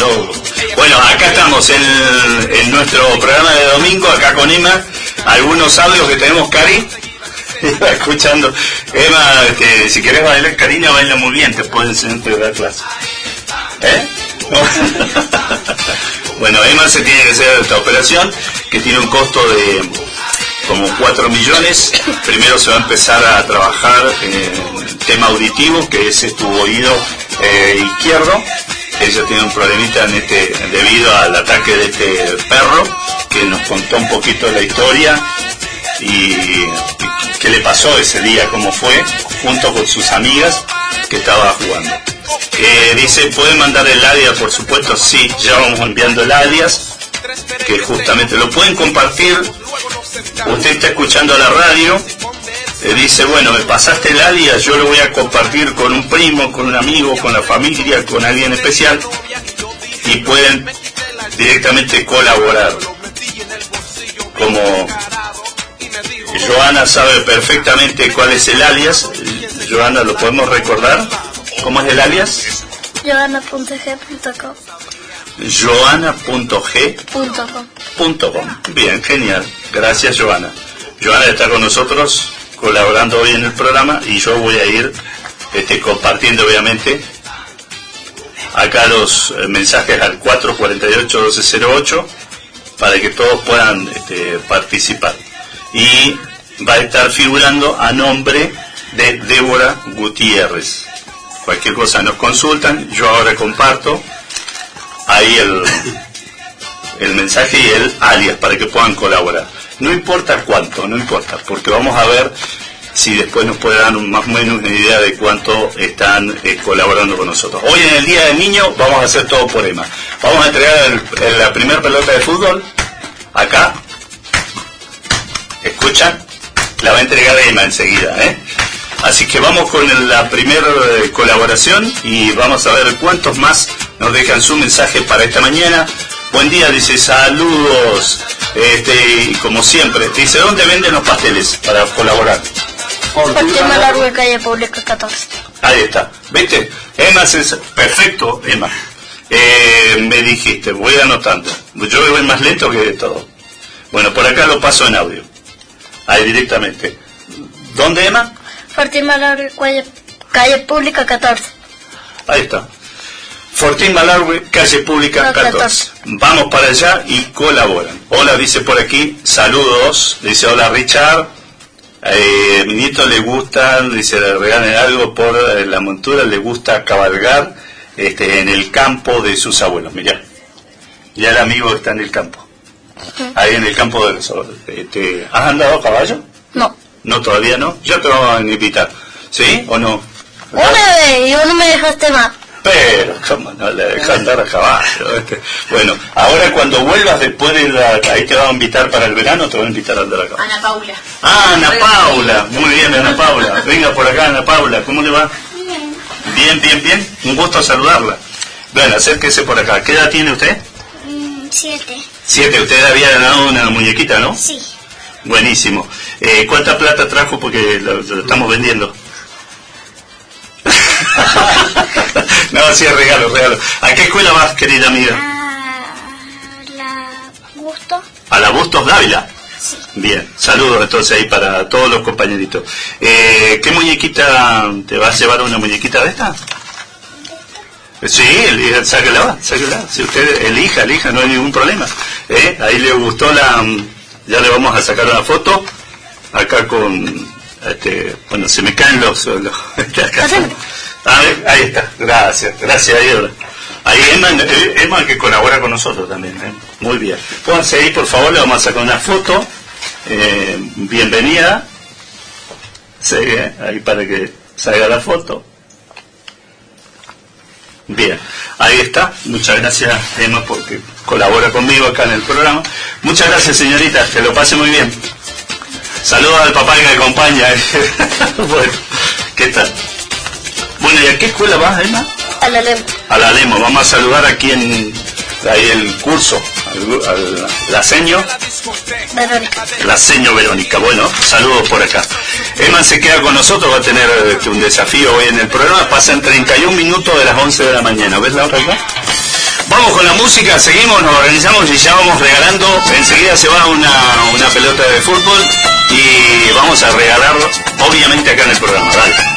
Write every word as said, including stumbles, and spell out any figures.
loco. Bueno, acá estamos en, en nuestro programa de domingo, acá con Emma. Algunos audios que tenemos, Cari. Escuchando. Emma, este, si querés bailar, Karina baila muy bien, te puedo enseñar a dar clase. ¿Eh? Bueno, Emma se tiene que hacer esta operación, que tiene un costo de como cuatro millones. Primero se va a empezar a trabajar en el tema auditivo, que ese es tu oído eh, izquierdo. Ella tiene un problemita en este, debido al ataque de este perro, que nos contó un poquito la historia y, y qué le pasó ese día, cómo fue, junto con sus amigas que estaba jugando. Eh, dice, ¿pueden mandar el alias? Por supuesto, sí, ya vamos enviando el alias, que justamente lo pueden compartir. Usted está escuchando la radio, eh, dice, bueno, me pasaste el alias, yo lo voy a compartir con un primo, con un amigo, con la familia, con alguien especial, y pueden directamente colaborar. Como Joana sabe perfectamente cuál es el alias. Joana, ¿lo podemos recordar? ¿Cómo es el alias? joana punto g punto com. joana punto g punto com. Bien, genial. Gracias, Joana. Joana está con nosotros colaborando hoy en el programa y yo voy a ir este, compartiendo obviamente acá los eh, mensajes al cuatro cuatro ocho, doce cero ocho para que todos puedan este, participar. Y va a estar figurando a nombre de Débora Gutiérrez. Cualquier cosa nos consultan, yo ahora comparto ahí el, el mensaje y el alias para que puedan colaborar. No importa cuánto, no importa, porque vamos a ver si después nos puede dar un, más o menos una idea de cuánto están eh, colaborando con nosotros. Hoy en el Día del Niño vamos a hacer todo por Emma. Vamos a entregar el, el, la primera pelota de fútbol, acá, escuchan, la va a entregar Emma enseguida, ¿eh? Así que vamos con la primera eh, colaboración y vamos a ver cuántos más nos dejan su mensaje para esta mañana. Buen día, dice, saludos, este, y como siempre, dice, ¿dónde venden los pasteles para colaborar? Fortín Malargüe, calle Pública catorce. Ahí está, ¿viste? Emma, es perfecto, Emma. Eh, me dijiste, voy anotando. Yo voy más lento que todo. Bueno, por acá lo paso en audio. Ahí directamente. ¿Dónde, Emma? Fortín Malargüe, calle, calle Pública catorce. Ahí está. Fortín Malargüe, calle Pública catorce. Vamos para allá y colaboran. Hola, dice por aquí, saludos. Dice, hola Richard. Eh, mi nieto le gusta, dice, le regalen algo por eh, la montura, le gusta cabalgar este, en el campo de sus abuelos. Mirá, ya el amigo está en el campo. Ahí en el campo de los abuelos. Este, ¿has andado a caballo? No. No, todavía no. Ya te vamos a invitar. ¿Sí o no? Una vez, y vos no me dejaste más. Pero, ¿cómo no le dejas andar a caballo? Este, bueno, ahora cuando vuelvas después de la... Ahí te van a invitar para el verano, te van a invitar a andar a caballo. Ana Paula. Ah, Ana Paula. Muy bien, Ana Paula. Venga por acá, Ana Paula. ¿Cómo le va? Bien, bien, bien. Un gusto saludarla. Bueno, acérquese por acá. ¿Qué edad tiene usted? Mm, siete. Siete. Usted había ganado una muñequita, ¿no? Sí. Buenísimo. Eh, ¿Cuánta plata trajo? Porque lo, lo estamos vendiendo. No, sí, es regalo, regalo. ¿A qué escuela vas, querida amiga? A la Bustos. ¿A la Bustos Dávila? Sí. Bien, saludos entonces ahí para todos los compañeritos. Eh, ¿Qué muñequita te vas a llevar? ¿Una muñequita de esta? Sí, el, sáquela, sáquela. Si usted elija, elija, no hay ningún problema. ¿Eh? Ahí le gustó la... Ya le vamos a sacar una foto. Acá con... Este, bueno, se me caen los... los acá. A ver, ahí está. Gracias, gracias, Iora. Ahí Emma, Emma que colabora con nosotros también. ¿eh? Muy bien. Pónganse ahí, por favor, le vamos a sacar una foto. Eh, bienvenida. Sí, ¿eh? Ahí para que salga la foto. Bien, ahí está. Muchas gracias, Emma, porque colabora conmigo acá en el programa. Muchas gracias, señorita. Que lo pase muy bien. Saludos al papá que me acompaña. Bueno, ¿qué tal? Bueno, ¿y a qué escuela vas, Emma? A la Lemo. A la Lemo. Vamos a saludar aquí en ahí el curso, al, al la seño. Verónica. La seño Verónica. Bueno, saludos por acá. Emma se queda con nosotros, va a tener este, un desafío hoy en el programa. Pasan treinta y un minutos de las once de la mañana. ¿Ves la hora acá? Vamos vamos con la música, seguimos, nos organizamos y ya vamos regalando. Enseguida se va una, una pelota de fútbol y vamos a regalar, obviamente, acá en el programa. Dale.